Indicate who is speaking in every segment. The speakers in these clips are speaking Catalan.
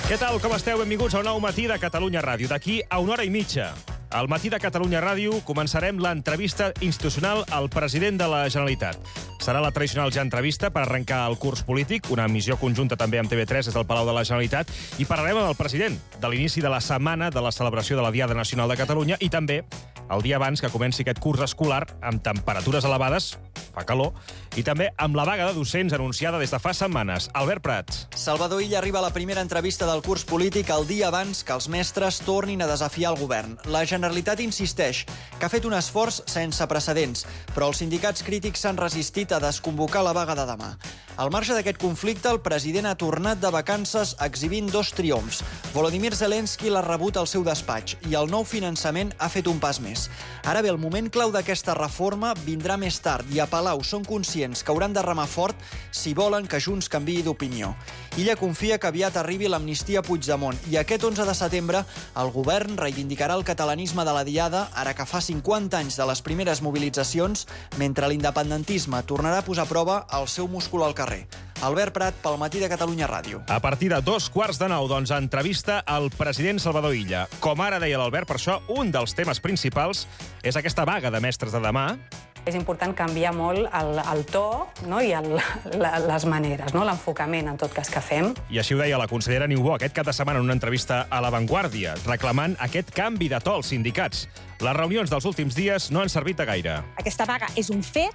Speaker 1: Què tal, com esteu? Benvinguts a un nou matí de Catalunya Ràdio. D'aquí a una hora i mitja, al matí de Catalunya Ràdio, començarem l'entrevista institucional al president de la Generalitat. Serà la tradicional ja entrevista per arrencar el curs polític, una missió conjunta també amb TV3 des del Palau de la Generalitat, i parlarem amb el president de l'inici de la setmana de la celebració de la Diada Nacional de Catalunya i també el dia abans que comenci aquest curs escolar amb temperatures elevades, fa calor, i també amb la vaga de docents anunciada des de fa setmanes. Albert Prats.
Speaker 2: Salvador Illa arriba a la primera entrevista del curs polític el dia abans que els mestres tornin a desafiar el govern. La Generalitat insisteix que ha fet un esforç sense precedents, però els sindicats crítics s'han resistit a desconvocar la vaga de demà. Al marge d'aquest conflicte, el president ha tornat de vacances exhibint dos triomfs. Volodymyr Zelensky l'ha rebut al seu despatx i el nou finançament ha fet un pas més. Ara bé, el moment clau d'aquesta reforma vindrà més tard i a Palau són conscients que hauran de remar fort si volen que Junts canviï d'opinió. Illa confia que aviat arribi l'amnistia a Puigdemont i aquest 11 de setembre el govern reivindicarà el catalanisme de la Diada, ara que fa 50 anys de les primeres mobilitzacions, mentre l'independentisme tornarà a posar a prova el seu múscul al carrer. Albert Prat, pel matí de Catalunya Ràdio.
Speaker 1: A partir de 2:15, doncs, entrevista al president Salvador Illa. Com ara deia l'Albert, per això un dels temes principals és aquesta vaga de mestres de demà.
Speaker 3: És important canviar molt el to, no? I les maneres, no? L'enfocament, en tot cas, que fem.
Speaker 1: I així ho deia la consellera Niubó aquest cap de setmana en una entrevista a La Vanguardia, reclamant aquest canvi de to als sindicats. Les reunions dels últims dies no han servit de gaire.
Speaker 4: Aquesta vaga és un fet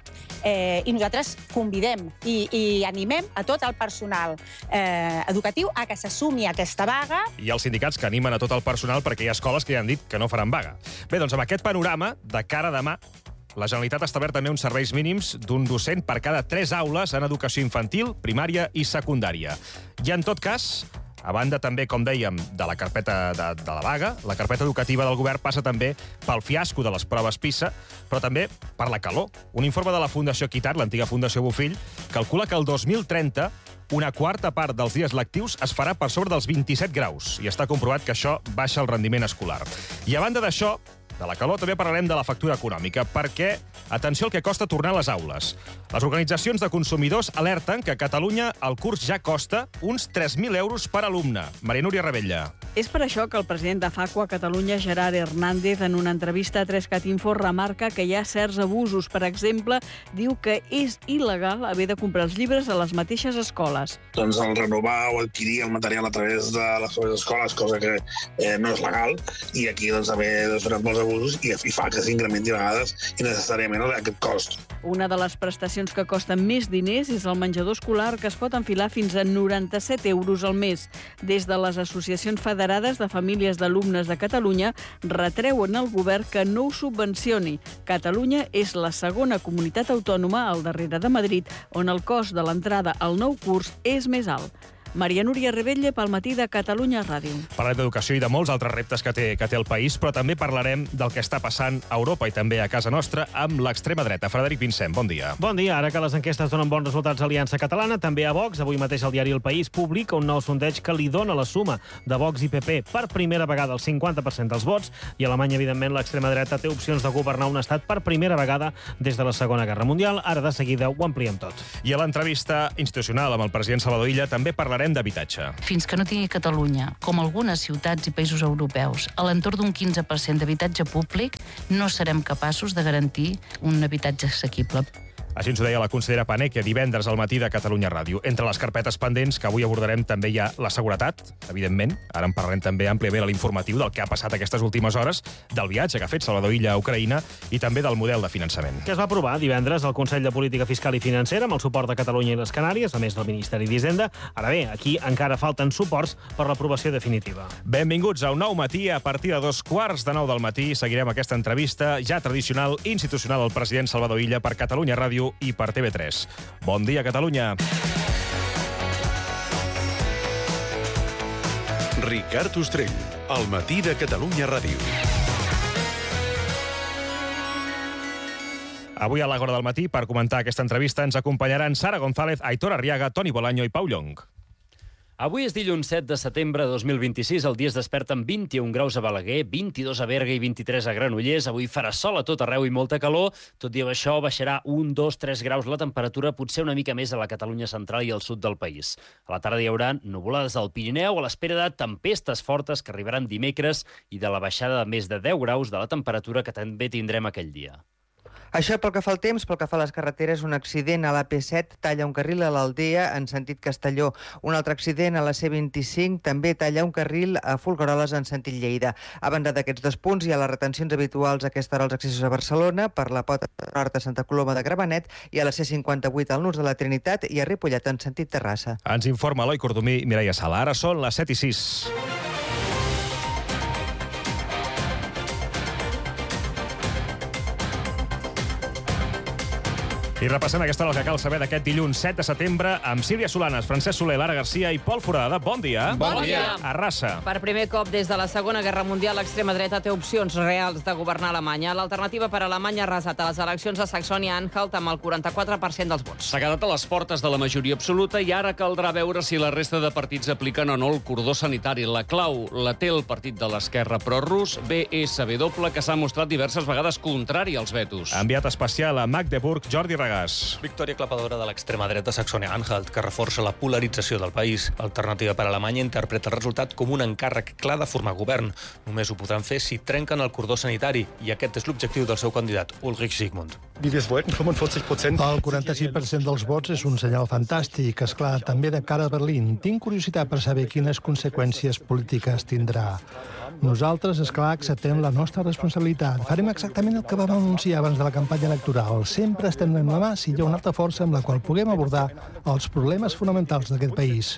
Speaker 4: i nosaltres convidem i animem a tot el personal educatiu a que s'assumi aquesta vaga.
Speaker 1: I els sindicats que animen a tot el personal perquè hi ha escoles que ja han dit que no faran vaga. Bé, doncs amb aquest panorama, de cara a demà, la Generalitat ha establert també uns serveis mínims d'un docent per cada 3 aules en educació infantil, primària i secundària. I en tot cas, a banda també, com dèiem, de la carpeta de la vaga, la carpeta educativa del govern passa també pel fiasco de les proves PISA, però també per la calor. Un informe de la Fundació Equitat, l'antiga Fundació Bofill, calcula que el 2030 una quarta part dels dies lectius es farà per sobre dels 27 graus i està comprovat que això baixa el rendiment escolar. I a banda d'això, de la calor, també parlarem de la factura econòmica, perquè, atenció al que costa tornar a les aules. Les organitzacions de consumidors alerten que a Catalunya el curs ja costa uns 3.000 euros per alumne. Maria Núria Rebella.
Speaker 5: És per això que el president de FACU a Catalunya, Gerard Hernández, en una entrevista a 3CAT Info, remarca que hi ha certs abusos. Per exemple, diu que és il·legal haver de comprar els llibres a les mateixes escoles.
Speaker 6: Doncs el renovar o adquirir el material a través de les escoles, cosa que no és legal, i aquí doncs, també donat molts abusos i fa que s'incrementi a vegades innecessàriament aquest cost.
Speaker 5: Una de les prestacions que costen més diners és el menjador escolar, que es pot enfilar fins a 97 euros al mes. Des de les associacions federades de famílies d'alumnes de Catalunya retreuen al govern que no ho subvencioni. Catalunya és la segona comunitat autònoma al darrere de Madrid on el cost de l'entrada al nou curs és més alt. Maria Núria Rebella pel matí de Catalunya Ràdio.
Speaker 1: Parlarem d'educació i de molts altres reptes que té el país, però també parlarem del que està passant a Europa i també a casa nostra amb l'extrema dreta. Frederic Vincent, bon dia.
Speaker 7: Bon dia. Ara que les enquestes donen bons resultats a Aliança Catalana, també a Vox. Avui mateix el diari El País publica un nou sondeig que li dona la suma de Vox i PP per primera vegada el 50% dels vots, i a Alemanya, evidentment, l'extrema dreta té opcions de governar un estat per primera vegada des de la Segona Guerra Mundial. Ara, de seguida, ho ampliem tot.
Speaker 1: I a l'entrevista institucional amb el president Salvador Illa també parlarem d'habitatge.
Speaker 8: Fins que no tingui Catalunya, com algunes ciutats i països europeus, a l'entorn d'un 15% d'habitatge públic, no serem capaços de garantir un habitatge assequible.
Speaker 1: Així ens ho deia la consellera Paneque divendres al matí de Catalunya Ràdio. Entre les carpetes pendents que avui abordarem també hi ha la seguretat, evidentment. Ara en parlarem també àmpliament a l'informatiu del que ha passat aquestes últimes hores, del viatge que ha fet Salvador Illa a Ucraïna i també del model de finançament.
Speaker 7: Que es va aprovar divendres al Consell de Política Fiscal i Financera amb el suport de Catalunya i les Canàries, a més del Ministeri d'Hisenda. Ara bé, aquí encara falten suports per l'aprovació definitiva.
Speaker 1: Benvinguts a un nou matí. A partir de 2:15 del matí seguirem aquesta entrevista ja tradicional institucional al president Salvador Illa per Catalunya Ràdio i per TV3. Bon dia, Catalunya.
Speaker 9: Ricard Ostrell, al matí de Catalunya Ràdio.
Speaker 1: Avui a l'Àgora del matí, per comentar aquesta entrevista, ens acompanyaran Sara González, Aitor Arriaga, Toni Bolaño i Pau Llong.
Speaker 10: Avui és dilluns 7 de setembre de 2026. El dia es desperta amb 21 graus a Balaguer, 22 a Berga i 23 a Granollers. Avui farà sol a tot arreu i molta calor. Tot i això, baixarà 1, 2, 3 graus la temperatura, potser una mica més a la Catalunya central i al sud del país. A la tarda hi haurà nuvolades al Pirineu a l'espera de tempestes fortes que arribaran dimecres i de la baixada de més de 10 graus de la temperatura que també tindrem aquell dia.
Speaker 11: Això pel que fa al temps, pel que fa a les carreteres, un accident a l'AP7 talla un carril a l'Aldea en sentit Castelló. Un altre accident a la C25 també talla un carril a Folgueroles en sentit Lleida. A banda d'aquests dos punts hi ha les retencions habituals a aquesta hora als accessos a Barcelona per la Pota Nord a Santa Coloma de Gramenet i a la C58 al Nus de la Trinitat i a Ripollet en sentit Terrassa.
Speaker 1: Ens informa Eloi Cordomí i Mireia Sala. Ara són les 7:06. I repassem aquesta hora el que cal saber d'aquest dilluns 7 de setembre amb Sílvia Solanes, Francesc Soler, Lara Garcia i Pol Forada. Bon dia.
Speaker 12: Bon dia.
Speaker 1: Arrasa.
Speaker 12: Per primer cop des de la Segona Guerra Mundial, l'extrema dreta té opcions reals de governar Alemanya. L'alternativa per a Alemanya ha arrasat a les eleccions a Saxònia-Anhalt amb el 44% dels vots.
Speaker 13: S'ha quedat a les portes de la majoria absoluta i ara caldrà veure si la resta de partits apliquen o no el cordó sanitari. La clau la té el partit de l'esquerra prorus, BSW, que s'ha mostrat diverses vegades contrari als vetos.
Speaker 1: Enviat especial a Magdeburg, Jordi Regàs.
Speaker 14: Victòria clapadora de l'extrema dreta Saxònia-Anhalt, que reforça la polarització del país. Alternativa per a Alemanya interpreta el resultat com un encàrrec clar de formar govern. Només ho podran fer si trenquen el cordó sanitari, i aquest és l'objectiu del seu candidat, Ulrich Sigmund.
Speaker 15: El 46% dels vots és un senyal fantàstic, esclar, també de cara a Berlín. Tinc curiositat per saber quines conseqüències polítiques tindrà. Nosaltres, esclar, acceptem la nostra responsabilitat. Farem exactament el que vam anunciar abans de la campanya electoral. Sempre estem en la mà si hi ha una altra força amb la qual puguem abordar els problemes fonamentals d'aquest país.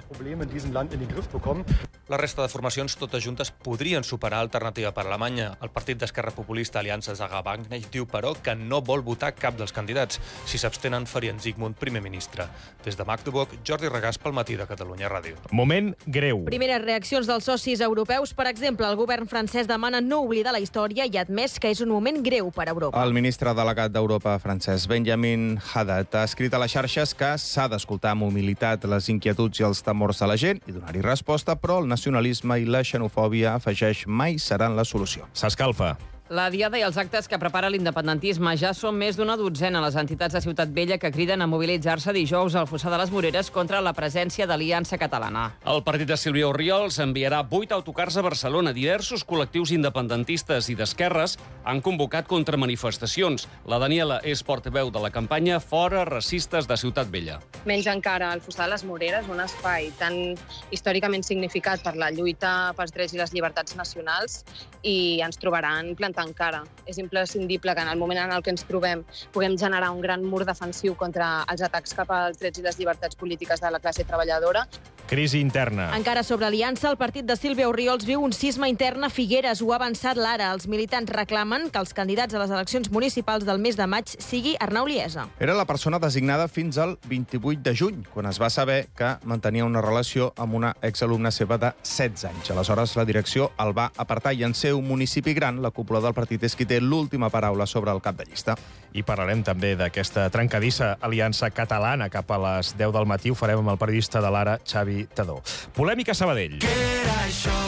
Speaker 14: La resta de formacions totes juntes podrien superar Alternativa per Alemanya. El partit d'Esquerra Populista Aliança Zaga-Wagenknecht diu, però, que no vol votar cap dels candidats. Si s'abstenen, farien Sigmund primer ministre. Des de Magdeburg, Jordi Regàs pel Matí de Catalunya Ràdio.
Speaker 1: Moment greu.
Speaker 12: Primeres reaccions dels socis europeus. Per exemple, el govern francès demana no oblidar la història i ha admès que és un moment greu per a Europa.
Speaker 16: El ministre delegat d'Europa francès, Benjamin Haddad, ha escrit a les xarxes que s'ha d'escoltar amb humilitat les inquietuds i els temors de la gent i donar-hi resposta, però el nacionalisme i la xenofòbia, afegeix, mai seran la solució.
Speaker 1: S'escalfa.
Speaker 12: La diada i els actes que prepara l'independentisme. Ja són més d'una dotzena les entitats de Ciutat Vella que criden a mobilitzar-se dijous al Fossar de les Moreres contra la presència d'Aliança Catalana.
Speaker 13: El partit de Sílvia Orriols enviarà 8 autocars a Barcelona. Diversos col·lectius independentistes i d'esquerres han convocat contramanifestacions. La Daniela és portaveu de la campanya Fora Racistes de Ciutat Vella.
Speaker 17: Menys encara el Fossar de les Moreres, un espai tan històricament significat per la lluita pels drets i les llibertats nacionals, i ens trobaran plantant encara. És imprescindible que en el moment en el que ens trobem puguem generar un gran mur defensiu contra els atacs cap als drets i les llibertats polítiques de la classe treballadora.
Speaker 1: Crisi interna.
Speaker 12: Encara sobre Aliança, el partit de Sílvia Orriols viu un cisma intern a Figueres. Ho ha avançat l'Ara. Els militants reclamen que els candidats a les eleccions municipals del mes de maig sigui Arnau Liesa.
Speaker 16: Era la persona designada fins al 28 de juny, quan es va saber que mantenia una relació amb una exalumna seva de 16 anys. Aleshores, la direcció el va apartar i en ser un municipi gran, la cúpula del partit és qui té l'última paraula sobre el cap de llista.
Speaker 1: I parlarem també d'aquesta trencadissa aliança catalana cap a les 10 del matí. Ho farem amb el periodista de l'Ara, Xavi Tadó. Polèmica a Sabadell.
Speaker 18: Què era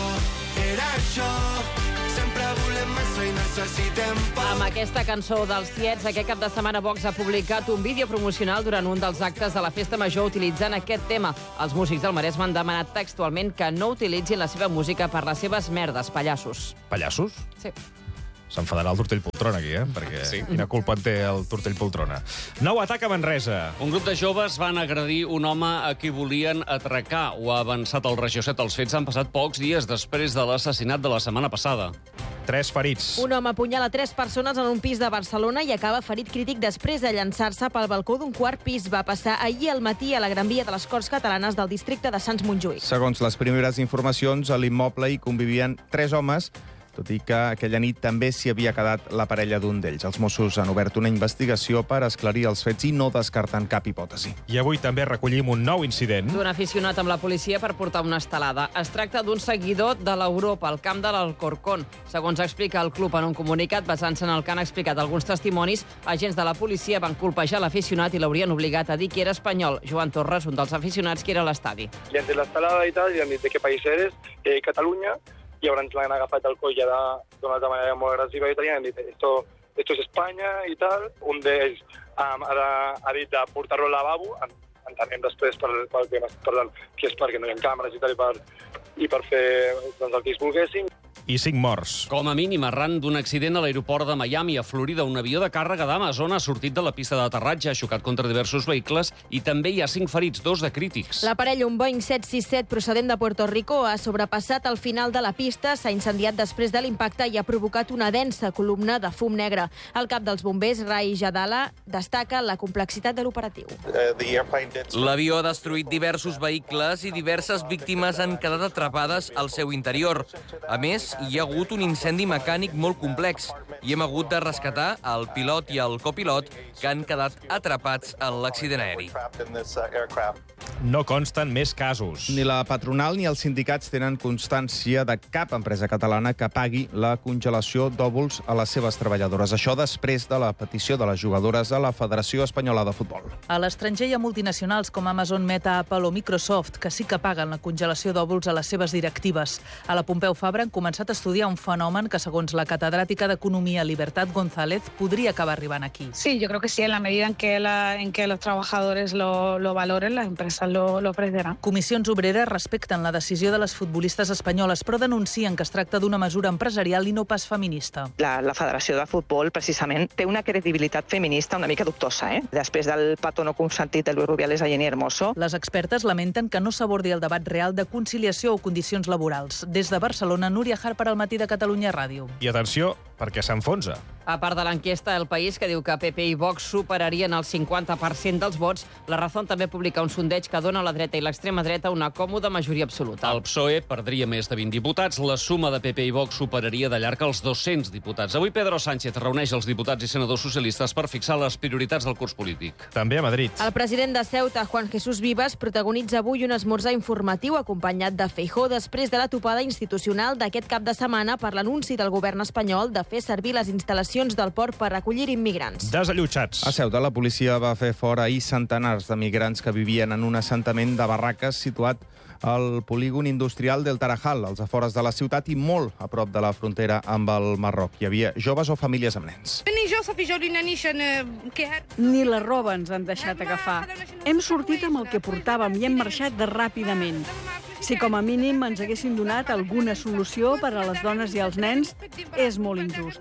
Speaker 18: això, sempre volem massa i necessitem poc.
Speaker 12: Amb aquesta cançó dels Tiets, aquest cap de setmana Vox ha publicat un vídeo promocional durant un dels actes de la Festa Major utilitzant aquest tema. Els músics del Maresme han demanat textualment que no utilitzin la seva música per les seves merdes, pallassos.
Speaker 1: Pallassos?
Speaker 12: Sí.
Speaker 1: S'enfadarà el Tortell Poltrona, aquí, perquè sí. Quina culpa en té el Tortell Poltrona. Nou atac a Manresa.
Speaker 13: Un grup de joves van agredir un home a qui volien atracar. Ho ha avançat el Regió 7. Els fets han passat pocs dies després de l'assassinat de la setmana passada.
Speaker 1: 3 ferits.
Speaker 12: Un home apunyala 3 persones en un pis de Barcelona i acaba ferit crític després de llançar-se pel balcó d'un quart pis. Va passar ahir al matí a la Gran Via de les Corts Catalanes del districte de Sants Montjuïc.
Speaker 16: Segons les primeres informacions, a l'immoble hi convivien 3 homes tot i que aquella nit també s'hi havia quedat la parella d'un d'ells. Els Mossos han obert una investigació per esclarir els fets i no descarten cap hipòtesi.
Speaker 1: I avui també recollim un nou incident.
Speaker 12: D'un aficionat amb la policia per portar una estelada. Es tracta d'un seguidor de l'Europa, al camp de l'Alcorcón. Segons explica el club en un comunicat, basant-se en el que han explicat alguns testimonis, agents de la policia van colpejar l'aficionat i l'haurien obligat a dir que era espanyol. Joan Torres, un dels aficionats que era a l'estadi.
Speaker 19: I entre l'estelada i tal, i han dit de què país eres, Catalunya, i llavors l'han agafat el coll d'una altra manera molt agressiva i tal, i han dit esto es Espanya i tal. Un d'ells ha dit de portar-lo al lavabo, entenem després pel que m'estic parlant, que és perquè no hi ha càmeres i tal, i per fer el que ells volguessin.
Speaker 1: I 5 morts.
Speaker 13: Com a mínim, arran d'un accident a l'aeroport de Miami, a Florida, un avió de càrrega d'Amazon ha sortit de la pista d'aterratge, ha xocat contra diversos vehicles i també hi ha 5 ferits, 2 de crítics.
Speaker 20: L'aparell, un Boeing 767 procedent de Puerto Rico, ha sobrepassat el final de la pista, s'ha incendiat després de l'impacte i ha provocat una densa columna de fum negre. El cap dels bombers, Rai Jadala, destaca la complexitat de l'operatiu.
Speaker 21: L'avió ha destruït diversos vehicles i diverses víctimes han quedat atrapades al seu interior. A més, hi ha hagut un incendi mecànic molt complex i hem hagut de rescatar el pilot i el copilot que han quedat atrapats en l'accident aeri.
Speaker 1: No consten més casos.
Speaker 16: Ni la patronal ni els sindicats tenen constància de cap empresa catalana que pagui la congelació d'òvuls a les seves treballadores. Això després de la petició de les jugadores a la Federació Espanyola de Futbol.
Speaker 22: A l'estranger hi ha multinacionals com Amazon, Meta, Apple o Microsoft que sí que paguen la congelació d'òvuls a les seves directives. A la Pompeu Fabra han començat a estudiar un fenomen que, segons la catedràtica d'Economia Libertad González, podria acabar arribant aquí.
Speaker 23: Sí, yo creo que sí, en la medida en que los trabajadores lo valoren, las empresas lo ofrecerán.
Speaker 22: Comissions Obreres respecten la decisió de les futbolistes espanyoles, però denuncien que es tracta d'una mesura empresarial i no pas feminista.
Speaker 24: La Federació de Futbol, precisament, té una credibilitat feminista una mica dubtosa, Després del petó no consentit de Luis Rubiales a Jenny Hermoso.
Speaker 22: Les expertes lamenten que no s'abordi el debat real de conciliació o condicions laborals. Des de Barcelona, Núria Harper, al Matí de Catalunya Ràdio.
Speaker 1: I atenció, perquè s'enfonsa.
Speaker 12: A part de l'enquesta, El País, que diu que PP i Vox superarien el 50% dels vots, La Razón també publica un sondeig que dona a la dreta i l'extrema dreta una còmoda majoria absoluta.
Speaker 13: El PSOE perdria més de 20 diputats. La suma de PP i Vox superaria de llarg els 200 diputats. Avui Pedro Sánchez reuneix els diputats i senadors socialistes per fixar les prioritats del curs polític.
Speaker 1: També a Madrid.
Speaker 20: El president de Ceuta, Juan Jesús Vivas, protagonitza avui un esmorzar informatiu acompanyat de Feijóo després de la topada institucional d'aquest cap de setmana per l'anunci del govern espanyol de fer servir les instal·lacions del port per recollir immigrants.
Speaker 1: Desallotjats.
Speaker 16: A Ceuta, la policia va fer fora ahir centenars de migrants que vivien en un assentament de barraques situat al polígon industrial del Tarajal, als afores de la ciutat i molt a prop de la frontera amb el Marroc. Hi havia joves o famílies amb nens.
Speaker 5: Ni la roba ens han deixat agafar. Hem sortit amb el que portàvem i hem marxat ràpidament. Si com a mínim ens haguessin donat alguna solució per a les dones i els nens, és molt injust.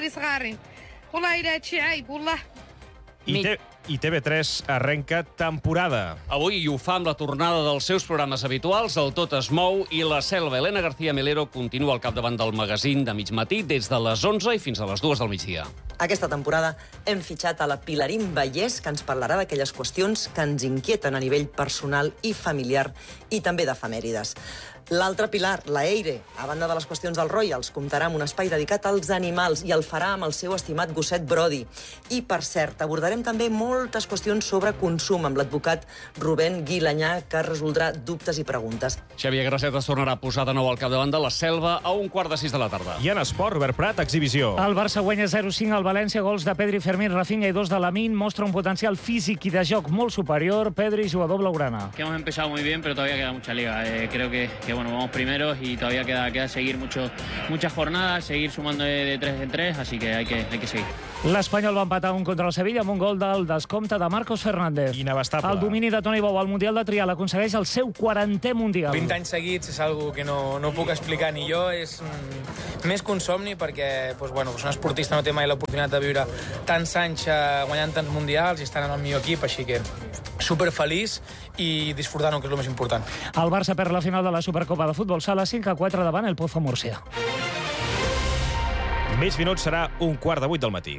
Speaker 1: I TV3 arrenca temporada.
Speaker 13: Avui ho fa amb la tornada dels seus programes habituals, El Tot es mou i La Selva. Elena García Melero continua al capdavant del magazín de mig matí des de les 11 i fins a les 2 del migdia.
Speaker 25: Aquesta temporada hem fitxat a la Pilarín Vallès, que ens parlarà d'aquelles qüestions que ens inquieten a nivell personal i familiar i també d'efemèrides. L'altre pilar, la Eire, a banda de les qüestions dels Royals, comptarà amb un espai dedicat als animals i el farà amb el seu estimat gosset Brody. I, per cert, abordarem també moltes qüestions sobre consum amb l'advocat Rubén Guilanyà, que resoldrà dubtes i preguntes.
Speaker 13: Xavier Grasset es tornarà a posar de nou al capdavant de La Selva a 1:45 de la tarda.
Speaker 1: I en esport, Robert Prat, exhibició.
Speaker 26: El Barça guanya 0-5 al València, gols de Pedri, Fermín, Rafinha i 2 de Lamine, mostra un potencial físic i de joc molt superior. Pedri, jugador blaugrana.
Speaker 27: Que hemos empezado muy bien, pero todavía queda mucha liga. Creo que bueno, vamos primeros y todavía queda seguir muchas jornadas, seguir sumando de 3 en 3, así que hay que seguir.
Speaker 26: L'Espanyol va empatar un contra el Sevilla amb un gol del descompte de Marcos Fernández.
Speaker 1: Inabastable.
Speaker 26: El domini de Toni Bou al Mundial de Trial aconsegueix el seu 40è Mundial.
Speaker 28: 20 anys seguits és algo que no puc explicar ni jo, és més que un somni perquè un esportista no té mai l'oportunitat de viure tants anys guanyant tants mundials i estant en el millor equip, així que superfeliç i disfrutant-ho, que és el més important.
Speaker 26: El Barça perd la final de la Supercopa de Futbol Sala 5-4 davant el Pozo Múrcia.
Speaker 1: Més minuts serà 7:45 del matí.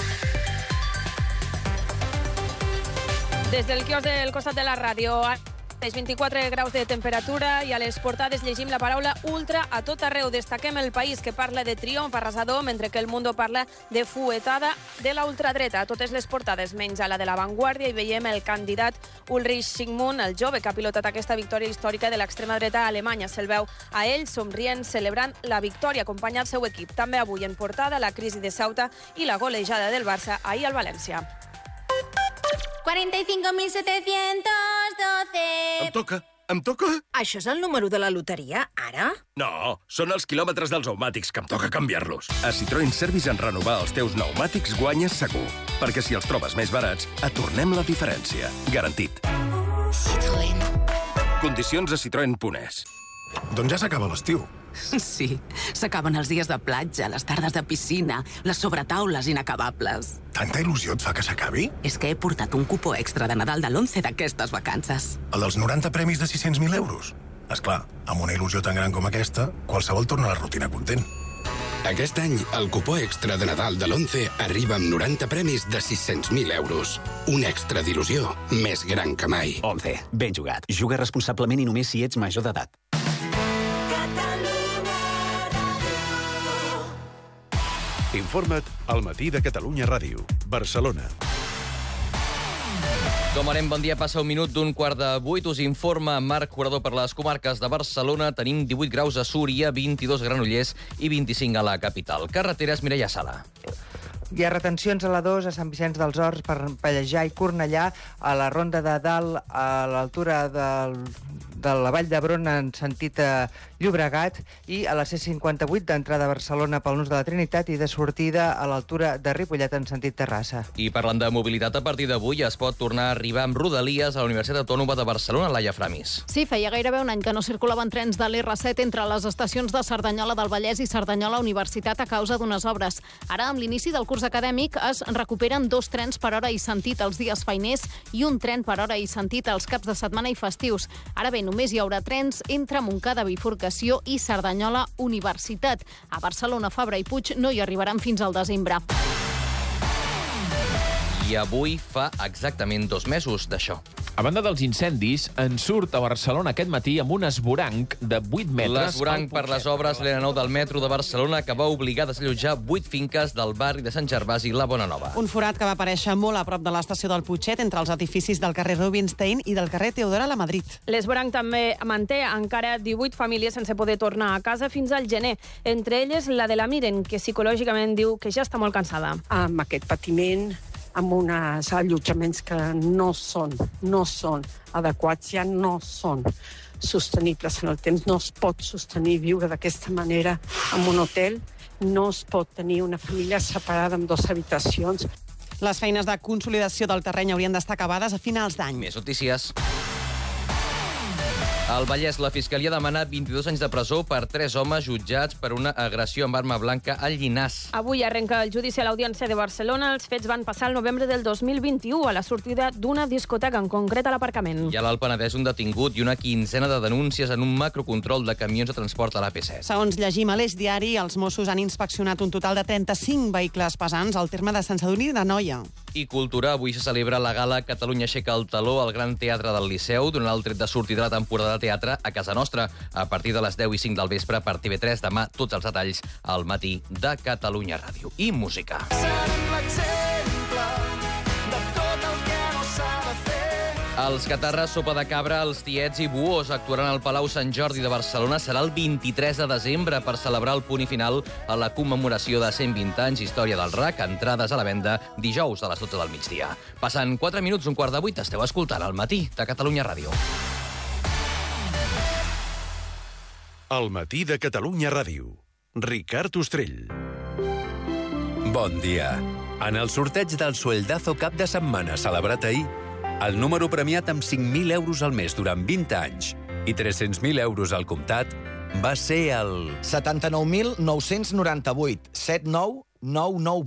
Speaker 20: Des del quiosc del costat de la ràdio...
Speaker 2: 24 graus de temperatura i a les portades llegim la paraula ultra a tot arreu. Destaquem El País, que parla de triomf arrasador, mentre que El Mundo parla de fuetada de la ultradreta. A totes les portades, menys a la de La Vanguardia, i veiem el candidat Ulrich Sigmund, el jove que ha pilotat aquesta victòria històrica de l'extrema dreta a Alemanya. Se'l veu a ell somrient, celebrant la victòria, acompanya el seu equip. També avui en portada la crisi de Ceuta i la golejada del Barça ahir al València.
Speaker 3: 45.712. Em toca?
Speaker 4: Això és el número de la loteria, ara?
Speaker 3: No, són els quilòmetres dels pneumàtics, que em toca canviar-los. A Citroën Service, en renovar els teus pneumàtics guanyes segur. Perquè si els trobes més barats, et tornem la diferència. Garantit.
Speaker 4: Citroën.
Speaker 3: Condicions a citroen.es.
Speaker 6: Doncs ja s'acaba l'estiu.
Speaker 4: Sí, s'acaben els dies de platja, les tardes de piscina, les sobretaules inacabables.
Speaker 6: Tanta il·lusió et fa que s'acabi?
Speaker 4: És que he portat un cupó extra de Nadal de l'11 d'aquestes vacances.
Speaker 6: El dels 90 premis de 600.000 euros? Esclar, amb una il·lusió tan gran com aquesta, qualsevol torna a la rutina content.
Speaker 7: Aquest any, el cupó extra de Nadal de l'11 arriba amb 90 premis de 600.000 euros. Un extra d'il·lusió més gran que mai.
Speaker 8: 11. Ben jugat. Juga responsablement i només si ets major d'edat.
Speaker 9: Informa't al Matí de Catalunya Ràdio, Barcelona.
Speaker 21: Com anem, bon dia, passa un minut d'un 7:15. Us informa Marc Curador per les comarques de Barcelona. Tenim 18 graus a Súria, 22 a Granollers i 25 a la capital. Carreteres, Mireia Sala.
Speaker 11: Hi ha retencions a la 2 a Sant Vicenç dels Horts per Pallejà i Cornellà, a la Ronda de Dalt, a l'altura de la Vall d'Hebron en sentit Llobregat, i a la C58 d'entrada a Barcelona pel Nus de la Trinitat i de sortida a l'altura de Ripollet en sentit Terrassa.
Speaker 21: I parlant de mobilitat, a partir d'avui es pot tornar a arribar amb Rodalies a la Universitat Autònoma de Barcelona, Laia Framis.
Speaker 10: Sí, feia gairebé un any que no circulaven trens de l'R7 entre les estacions de Cerdanyola del Vallès i Cerdanyola Universitat a causa d'unes obres. Ara, amb l'inici del curs acadèmic, es recuperen 2 trens per hora i sentit els dies feiners i un tren per hora i sentit els caps de setmana i festius. Ara bé, només hi haurà trens entre Montcada, Bifurcació i Cerdanyola Universitat. A Barcelona, Fabra i Puig no hi arribaran fins al desembre.
Speaker 21: I avui fa exactament 2 mesos d'això.
Speaker 29: A banda dels incendis, en surt a Barcelona aquest matí amb un esvoranc de 8 metres.
Speaker 21: L'esvoranc per les obres l'N9 del metro de Barcelona, que va obligar a desallotjar 8 finques del barri de Sant Gervasi i la Bonanova.
Speaker 30: Un forat que va aparèixer molt a prop de l'estació del Putxet, entre els edificis del carrer Rubinstein i del carrer Teodora a la Madrid.
Speaker 2: L'esvoranc també manté encara 18 famílies sense poder tornar a casa fins al gener. Entre elles, la de la Miren, que psicològicament diu que ja està molt cansada.
Speaker 31: Amb aquest patiment, amb uns allotjaments que no són adequats, ja no són sostenibles en el temps. No es pot sostenir viure d'aquesta manera en un hotel. No es pot tenir una família separada amb 2 habitacions.
Speaker 30: Les feines de consolidació del terreny haurien d'estar acabades a finals d'any.
Speaker 21: Més notícies. Al Vallès, la Fiscalia demana 22 anys de presó per 3 homes jutjats per una agressió amb arma blanca al Llinars.
Speaker 2: Avui arrenca el judici a l'Audiència de Barcelona. Els fets van passar el novembre del 2021 a la sortida d'una discoteca, en concret a l'aparcament.
Speaker 21: I a l'Alt Penedès, un detingut i una quinzena de denúncies en un macrocontrol de camions de transport a l'AP7.
Speaker 30: Segons llegim a l'Eix Diari, els Mossos han inspeccionat un total de 35 vehicles pesants al terme de Sant Sadurní d'Anoia.
Speaker 21: I cultura, avui se celebra la gala Catalunya aixeca el taló al Gran Teatre del Liceu, donant el tret de sortida de la temporada de teatre a casa nostra, a partir de les 10:05 del vespre per TV3. Demà tots els detalls al Matí de Catalunya Ràdio. I música. Els Catarres, Sopa de Cabra, els Tiets i Buós actuaran al Palau Sant Jordi de Barcelona. Serà el 23 de desembre per celebrar el punt i final a la commemoració de 120 anys Història del RAC. Entrades a la venda dijous a les 12 del migdia. Passen 4 minuts, 7:15. Esteu escoltant al Matí de Catalunya Ràdio.
Speaker 9: El Matí de Catalunya Ràdio. Ricard Ostrell.
Speaker 32: Bon dia. En el sorteig del Sueldazo cap de setmana celebrat ahir, el número premiat amb 5.000 euros al mes durant 20 anys i 300.000 euros al comptat va ser el
Speaker 33: 79.998 79 998.